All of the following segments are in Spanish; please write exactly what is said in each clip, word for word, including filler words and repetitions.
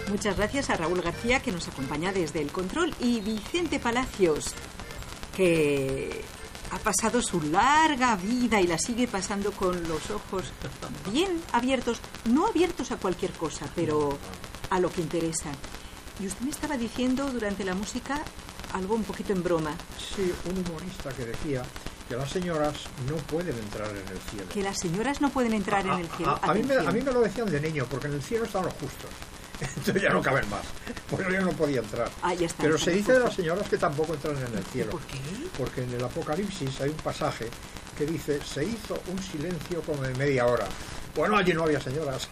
Muchas gracias a Raúl García, que nos acompaña desde el control, y Vicente Palacios, que ha pasado su larga vida y la sigue pasando con los ojos bien abiertos, no abiertos a cualquier cosa, pero a lo que interesa. Y usted me estaba diciendo durante la música algo un poquito en broma. Sí, un humorista que decía que las señoras no pueden entrar en el cielo. Que las señoras no pueden entrar a, en el cielo. A, a, a, mí me, a mí me lo decían de niño, porque en el cielo están los justos. Entonces ya no caben más. Por eso yo no podía entrar. Ah, ya está, Pero está se dice de las señoras que tampoco entran en el cielo. ¿Por qué? Porque en el Apocalipsis hay un pasaje que dice: se hizo un silencio como de media hora. Bueno, allí no había señoras.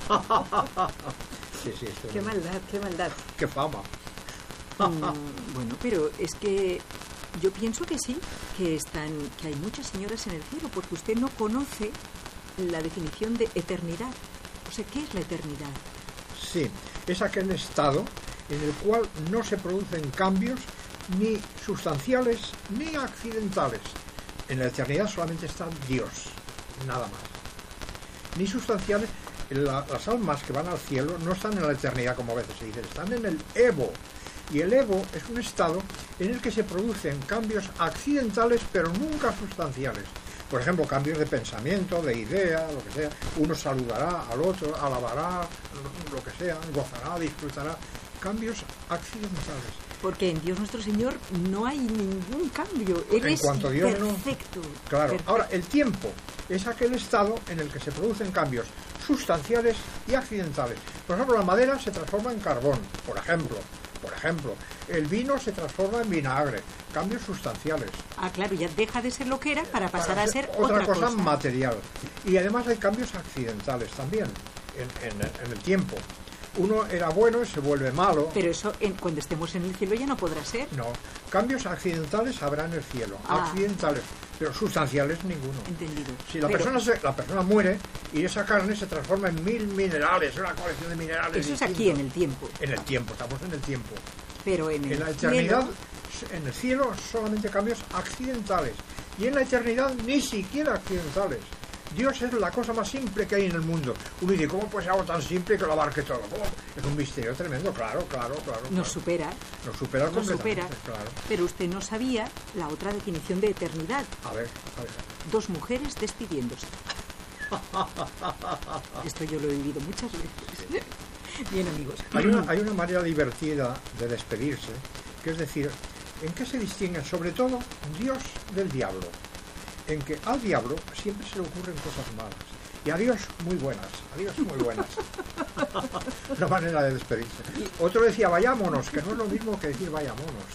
Sí, sí, qué es maldad, qué maldad. Qué fama. Mm, bueno, pero es que yo pienso que sí, que están, que hay muchas señoras en el cielo, porque usted no conoce la definición de eternidad. O sea, ¿qué es la eternidad? Sí, es aquel estado en el cual no se producen cambios ni sustanciales ni accidentales. En la eternidad solamente está Dios, nada más. Ni sustanciales. La, las almas que van al cielo no están en la eternidad, como a veces se dice, están en el Evo. Y el Evo es un estado en el que se producen cambios accidentales, pero nunca sustanciales. Por ejemplo, cambios de pensamiento, de idea, lo que sea. Uno saludará al otro, alabará, lo que sea, gozará, disfrutará. Cambios accidentales. Porque en Dios nuestro Señor no hay ningún cambio. Él en es cuanto a Dios, perfecto. No. Claro. Perfecto. Ahora, el tiempo es aquel estado en el que se producen cambios sustanciales y accidentales. Por ejemplo, la madera se transforma en carbón, por ejemplo. Por ejemplo, el vino se transforma en vinagre, cambios sustanciales. Ah, claro, ya deja de ser lo que era para pasar para a ser otra, otra cosa, cosa material. Y además hay cambios accidentales también en, en, en el tiempo. Uno era bueno y se vuelve malo. Pero eso, en, cuando estemos en el cielo, ya no podrá ser. No, cambios accidentales habrá en el cielo. Ah. Accidentales, pero sustanciales ninguno. Entendido. Si la pero persona se, la persona muere y esa carne se transforma en mil minerales, una colección de minerales. Eso es distintos. aquí, en el tiempo. En el tiempo, estamos en el tiempo. Pero en el En la eternidad, cielo, en el cielo, solamente cambios accidentales. Y en la eternidad, ni siquiera accidentales. Dios es la cosa más simple que hay en el mundo. Uno dice, ¿cómo puede ser algo tan simple que lo abarque todo? ¿Cómo? Es un misterio tremendo, claro, claro, claro. nos claro. supera. Nos supera Nos completamente, supera. claro. Pero usted no sabía la otra definición de eternidad. A ver, a ver. Dos mujeres despidiéndose. Esto yo lo he vivido muchas veces. Bien, amigos. Hay una, hay una manera divertida de despedirse, que es decir, ¿en qué se distinguen sobre todo Dios del diablo? En que al diablo siempre se le ocurren cosas malas y a Dios muy buenas, a Dios muy buenas. Una manera de despedirse. Otro decía vayámonos, que no es lo mismo que decir vayámonos.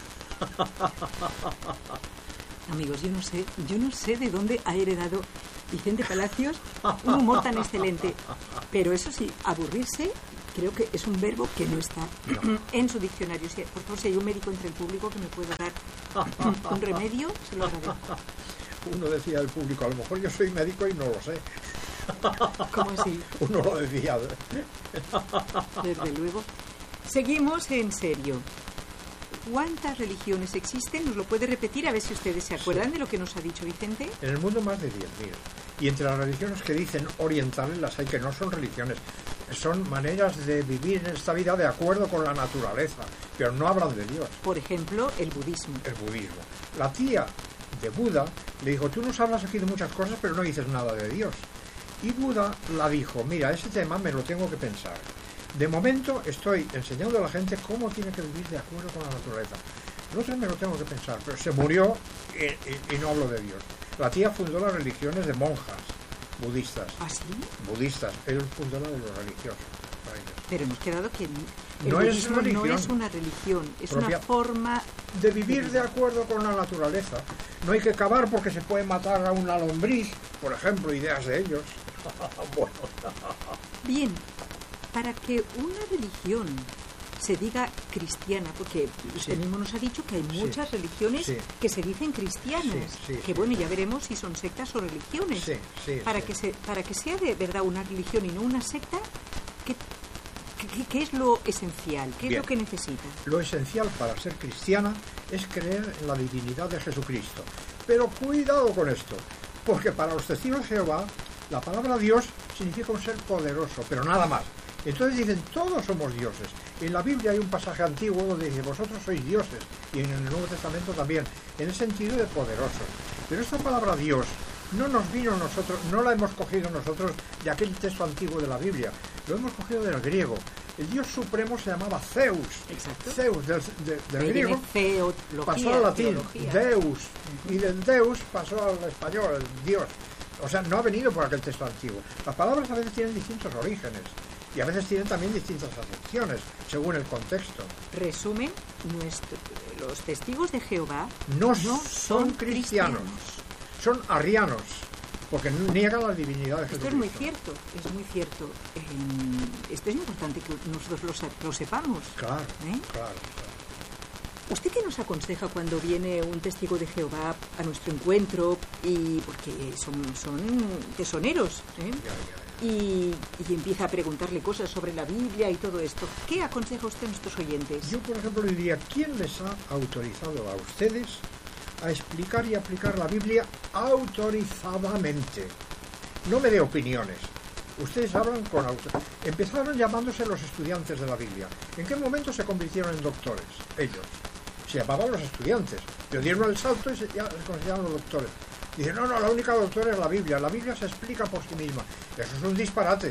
Amigos, yo no sé, yo no sé de dónde ha heredado Vicente Palacios un humor tan excelente. Pero eso sí, aburrirse creo que es un verbo que no está no. en su diccionario. Si, por favor, si hay un médico entre el público que me pueda dar un remedio, se lo agradezco. Uno decía del público, a lo mejor yo soy médico y no lo sé. ¿Cómo así? Uno lo decía. Desde luego. Seguimos en serio. ¿Cuántas religiones existen? ¿Nos lo puede repetir? A ver si ustedes se acuerdan sí. de lo que nos ha dicho Vicente. En el mundo más de diez mil. Y entre las religiones que dicen orientales las hay que no son religiones. Son maneras de vivir en esta vida de acuerdo con la naturaleza. Pero no hablan de Dios. Por ejemplo, el budismo. El budismo. La tía de Buda le dijo, tú nos hablas aquí de muchas cosas, pero no dices nada de Dios. Y Buda la dijo, mira, ese tema me lo tengo que pensar. De momento estoy enseñando a la gente cómo tiene que vivir de acuerdo con la naturaleza. El otro me lo tengo que pensar, pero se murió y, y, y no hablo de Dios. La tía fundó las religiones de monjas budistas. ¿Ah, sí? Budistas. Él fundó la de los religiosos. Pero hemos quedado que el no budismo es no es una religión, es propia, una forma de vivir de acuerdo con la naturaleza. No hay que cavar porque se puede matar a una lombriz, por ejemplo, ideas de ellos. Bueno. Bien, para que una religión se diga cristiana, porque usted sí. mismo nos ha dicho que hay muchas sí. religiones sí. que se dicen cristianas, sí, sí, que bueno, ya veremos si son sectas o religiones. Sí, sí, para sí. que se, para que sea de verdad una religión y no una secta, ¿qué, qué, qué es lo esencial? ¿Qué Bien. es lo que necesita? Lo esencial para ser cristiana es creer en la divinidad de Jesucristo. Pero cuidado con esto, porque para los testigos de Jehová la palabra Dios significa un ser poderoso, pero nada más. Entonces dicen, todos somos dioses. En la Biblia hay un pasaje antiguo donde dice, vosotros sois dioses, y en el Nuevo Testamento también, en el sentido de poderosos. Pero esta palabra Dios no nos vino a nosotros, no la hemos cogido nosotros de aquel texto antiguo de la Biblia, lo hemos cogido del griego. El Dios supremo se llamaba Zeus. Exacto. Zeus, del, de, del griego, teología, pasó al latín, teología. Deus, Uh-huh. y del Deus pasó al español, el Dios. O sea, no ha venido por aquel texto antiguo. Las palabras a veces tienen distintos orígenes y a veces tienen también distintas acepciones, según el contexto. Resumen, nuestro, los testigos de Jehová No, no son, son cristianos, cristianos. son arrianos, porque niegan la divinidad de Esto Jesucristo. es muy cierto, es muy cierto. Eh, esto es importante que nosotros lo, sa- lo sepamos. Claro, ¿Eh? claro, claro. ¿Usted qué nos aconseja cuando viene un testigo de Jehová a nuestro encuentro? Y porque son, son tesoneros, ¿eh? Ya, ya, ya. Y, y empieza a preguntarle cosas sobre la Biblia y todo esto. ¿Qué aconseja usted a nuestros oyentes? Yo, por ejemplo, le diría, ¿quién les ha autorizado a ustedes a explicar y aplicar la Biblia autorizadamente? No me dé opiniones. Ustedes hablan con autoridad. Empezaron llamándose los estudiantes de la Biblia. ¿En qué momento se convirtieron en doctores? Ellos. Se llamaban los estudiantes, pero dieron el salto y se, ya se consideraron los doctores. Dicen, no, no, la única doctora es la Biblia. La Biblia se explica por sí misma. Eso es un disparate.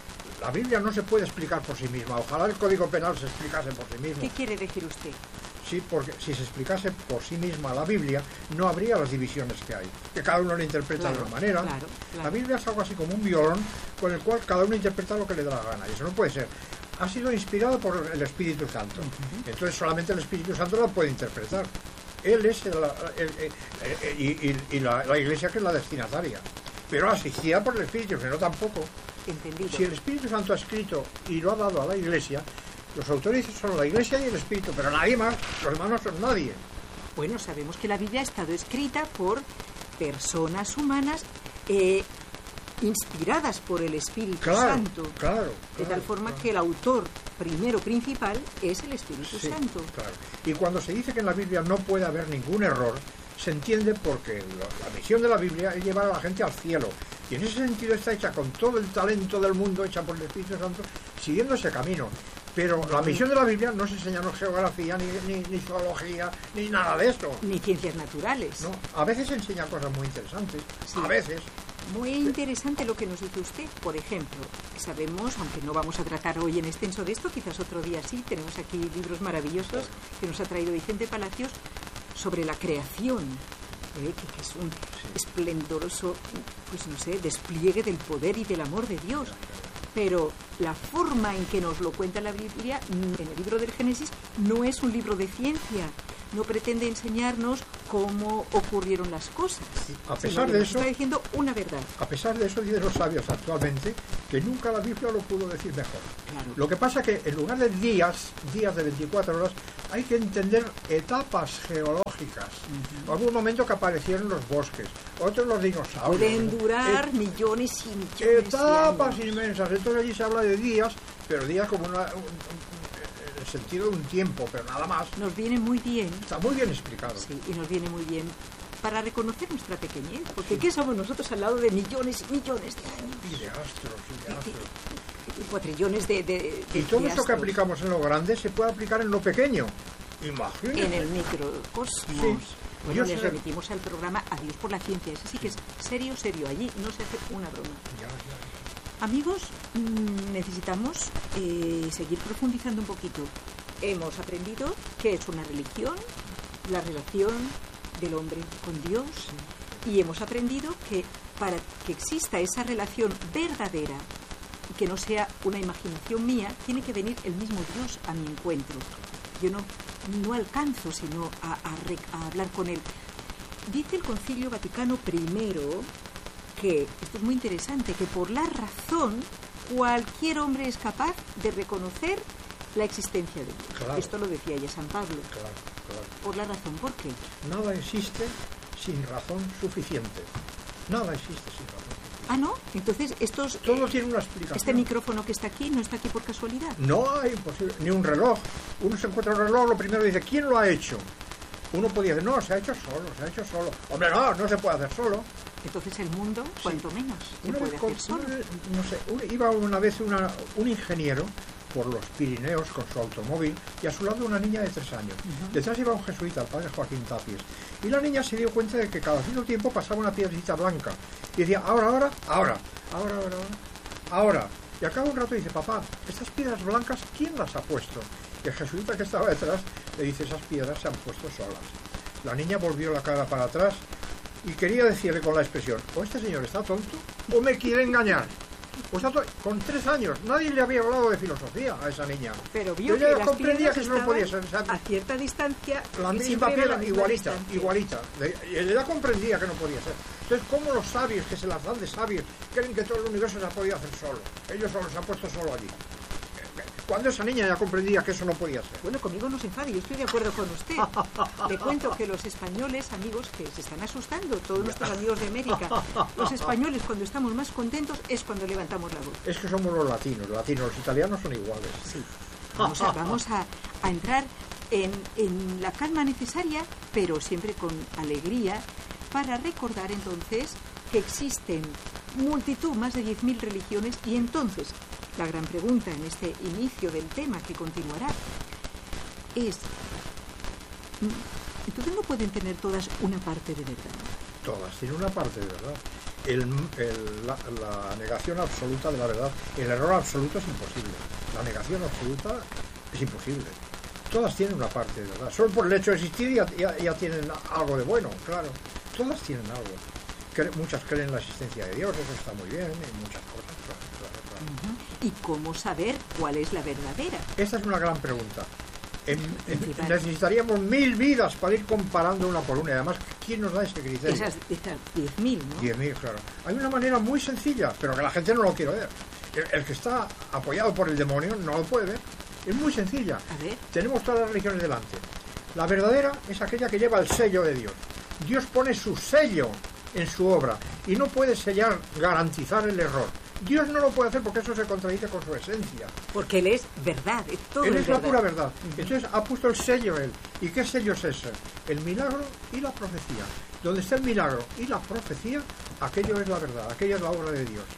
La Biblia no se puede explicar por sí misma. Ojalá el Código Penal se explicase por sí mismo. ¿Qué quiere decir usted? Sí, porque si se explicase por sí misma la Biblia, no habría las divisiones que hay, que cada uno la interpreta Claro, de una manera. claro, claro. La Biblia es algo así como un violón con el cual cada uno interpreta lo que le da la gana, y eso no puede ser. Ha sido inspirado por el Espíritu Santo, uh-huh. Entonces solamente el Espíritu Santo la puede interpretar. Él es el, el, el, el, y, y, y la, la Iglesia que es la destinataria, pero asistida por el Espíritu, que no tampoco. Entendido. Si el Espíritu Santo ha escrito y lo ha dado a la Iglesia, los autores son la Iglesia y el Espíritu, pero nadie más, los demás no son nadie. Bueno, sabemos que la Biblia ha estado escrita por personas humanas eh, inspiradas por el Espíritu Claro, Santo. claro. De claro, tal forma claro. que el autor primero principal es el Espíritu Sí, Santo. claro. Y cuando se dice que en la Biblia no puede haber ningún error, se entiende porque lo- la misión de la Biblia es llevar a la gente al cielo. Y en ese sentido está hecha con todo el talento del mundo, hecha por el Espíritu Santo, siguiendo ese camino. Pero la misión de la Biblia no es enseñarnos geografía, ni, ni, ni zoología, ni nada de eso. Ni ciencias naturales. ¿No? A veces enseña cosas muy interesantes, Sí. a veces. Muy interesante lo que nos dice usted. Por ejemplo, sabemos, aunque no vamos a tratar hoy en extenso de esto, quizás otro día sí, tenemos aquí libros maravillosos que nos ha traído Vicente Palacios sobre la creación, ¿eh? que, que es un esplendoroso, pues no sé, despliegue del poder y del amor de Dios. Pero la forma en que nos lo cuenta la Biblia, en el libro del Génesis, no es un libro de ciencia. No pretende enseñarnos cómo ocurrieron las cosas. A sino pesar que de nos eso, está diciendo una verdad. a pesar de eso, dicen los sabios actualmente que nunca la Biblia lo pudo decir mejor. Claro. Lo que pasa es que en lugar de días, días de veinticuatro horas, hay que entender etapas geológicas. Uh-huh. Algún momento que aparecieron los bosques, otros los dinosaurios. Pueden durar Eh, millones y millones etapas de años. inmensas. Entonces allí se habla de días, pero días como una, un, un- el sentido de un tiempo, pero nada más. Nos viene muy bien, Está muy bien explicado. sí, y nos viene muy bien para reconocer nuestra pequeñez, porque ¿qué somos nosotros al lado de millones y millones de años? Y de astros, y de astros. Y cuatrillones de, de, de Y todo de eso que astros aplicamos en lo grande se puede aplicar en lo pequeño. Imagínate. en el microcosmos. Sí. Bueno, Yo les sé- remitimos al programa Adiós por la Ciencia. Ese sí que es serio, serio. Allí no se hace una broma. Ya, ya. Amigos, mmm, necesitamos eh, seguir profundizando un poquito. Hemos aprendido qué es una religión, la relación del hombre con Dios, y hemos aprendido que para que exista esa relación verdadera y que no sea una imaginación mía, tiene que venir el mismo Dios a mi encuentro. Yo no, no alcanzo sino a, a, re- a hablar con Él. Dice el Concilio Vaticano primero que, esto es muy interesante, que por la razón cualquier hombre es capaz de reconocer la existencia de Dios. Claro. Esto lo decía ya San Pablo. Claro, claro. Por la razón, ¿por qué? Nada existe sin razón suficiente. Nada existe sin razón suficiente. Ah, ¿no? Entonces, estos, Todo eh, tiene una explicación. este micrófono que está aquí no está aquí por casualidad. No hay imposible, ni un reloj. Uno se encuentra un reloj, lo primero dice, ¿quién lo ha hecho? Uno podía decir, no, se ha hecho solo, se ha hecho solo. Hombre, no, no se puede hacer solo. entonces el mundo, Sí. cuanto menos, se Una puede vez con- hacer solo. una vez, no sé, un- iba una vez una- un ingeniero por los Pirineos con su automóvil y a su lado una niña de tres años. Ujú. Detrás iba un jesuita, el padre Joaquín Tapies. Y la niña se dio cuenta de que cada cierto tiempo pasaba una piedrita blanca. Y decía, ahora, ahora, ahora, ahora, ahora, ahora, ahora. Y al cabo de un rato dice, papá, estas piedras blancas, ¿quién las ha puesto? Y el jesuita que estaba detrás le dice, esas piedras se han puesto solas. La niña volvió la cara para atrás y quería decirle con la expresión, o este señor está tonto o me quiere engañar. O está to- con tres años, nadie le había hablado de filosofía a esa niña. Pero vio ella que las comprendía piedras que eso no podía ser. estaban o sea, a cierta distancia. la y misma siempre era piedra, la misma igualita, distancia. igualita. De- y ella comprendía que no podía ser. Entonces, ¿cómo los sabios, que se las dan de sabios, creen que todo el universo se ha podido hacer solo? Ellos solo se han puesto solo allí. Cuando esa niña ya comprendía que eso no podía ser. Bueno, conmigo no se enfade, yo estoy de acuerdo con usted. Le cuento que los españoles, amigos, que se están asustando, todos nuestros amigos de América, los españoles cuando estamos más contentos es cuando levantamos la voz. Es que somos los latinos, los latinos, los italianos son iguales. Sí. Vamos a, vamos a, a entrar en, en la calma necesaria, pero siempre con alegría, para recordar entonces que existen multitud, más de diez mil religiones, y entonces la gran pregunta en este inicio del tema que continuará es, mm, entonces no pueden tener todas una parte de verdad. Todas tienen una parte de verdad. El, el- la, la negación absoluta de la verdad, el error absoluto es imposible. La negación absoluta es imposible. Todas tienen una parte de verdad. Solo por el hecho de existir ya, ya- ya tienen algo de bueno, claro. Todas tienen algo. Cre- muchas creen en la existencia de Dios, eso está muy bien, y muchas cosas, claro, claro, claro. ¿Y cómo saber cuál es la verdadera? Esta es una gran pregunta. En- en- Principal. necesitaríamos mil vidas para ir comparando una por una. Y además, ¿quién nos da ese criterio? Esas, esas diez mil, ¿no? diez mil, claro. Hay una manera muy sencilla, pero que la gente no lo quiere ver. El, el que está apoyado por el demonio no lo puede ver. Es muy sencilla. A ver. Tenemos todas las religiones delante. La verdadera es aquella que lleva el sello de Dios. Dios pone su sello en su obra y no puede sellar, garantizar el error. Dios no lo puede hacer porque eso se contradice con su esencia. Porque Él es verdad, es todo Él es es la verdad. pura verdad. Entonces ha puesto el sello él. ¿Y qué sello es ese? El milagro y la profecía. Donde está el milagro y la profecía, aquello es la verdad, aquella es la obra de Dios.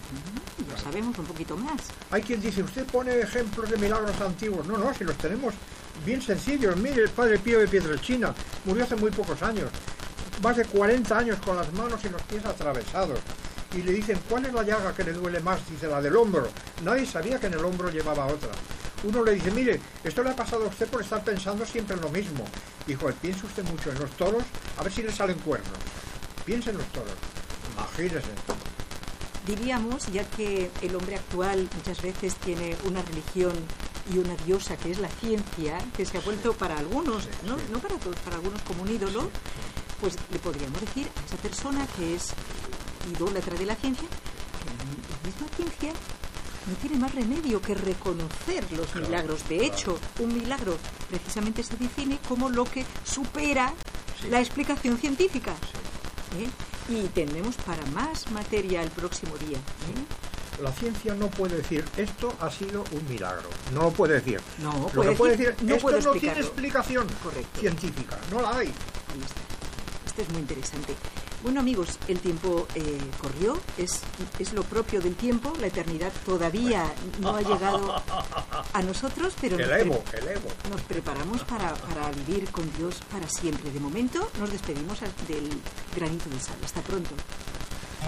Ya sabemos un poquito más. Hay quien dice, usted pone ejemplos de milagros antiguos. No, no, si los tenemos bien sencillos. Mire, el padre Pío de Pietrelcina murió hace muy pocos años. Más de cuarenta años con las manos y los pies atravesados. Y le dicen, ¿cuál es la llaga que le duele más? Dice, la del hombro. Nadie sabía que en el hombro llevaba otra. Uno le dice, mire, esto le ha pasado a usted por estar pensando siempre en lo mismo. Dijo, piensa usted mucho en los toros, a ver si le salen cuernos. Piensa en los toros. Imagínese. Diríamos, ya que el hombre actual muchas veces tiene una religión y una diosa que es la ciencia, que se ha vuelto para algunos, Sí, no, sí. no para todos, para algunos como un ídolo, pues le podríamos decir a esa persona que es idólatra de la ciencia, que la, la misma ciencia no tiene más remedio que reconocer los Claro, milagros. De claro. hecho, un milagro precisamente se define como lo que supera Sí. la explicación científica. Sí. ¿eh? Y tenemos para más materia el próximo día. ¿eh? La ciencia no puede decir, esto ha sido un milagro. No lo puede decir. No, Lo puede que puede decir- decir, no esto puede no tiene explicarlo. explicación Correcto. científica. No la hay. Ahí está. Este es muy interesante. Bueno, amigos, el tiempo eh, corrió, es, es lo propio del tiempo, la eternidad todavía no ha llegado a nosotros, pero El nos, pre- Evo, el Evo. nos preparamos para, para vivir con Dios para siempre. De momento nos despedimos al- del granito de sal. Hasta pronto.